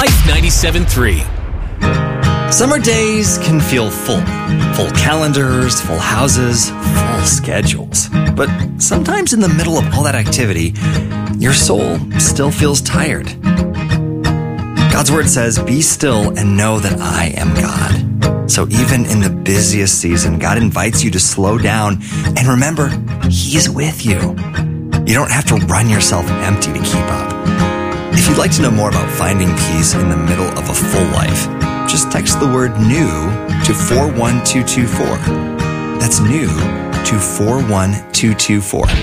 Life 97.3. Summer days can feel full. Full calendars, full houses, full schedules. But sometimes in the middle of all that activity, your soul still feels tired. God's word says, "Be still and know that I am God." So even in the busiest season, God invites you to slow down and remember, He's with you. You don't have to run yourself empty to keep up. If you'd like to know more about finding peace in the middle of a full life, just text the word "new" to 41224. That's "new" to 41224.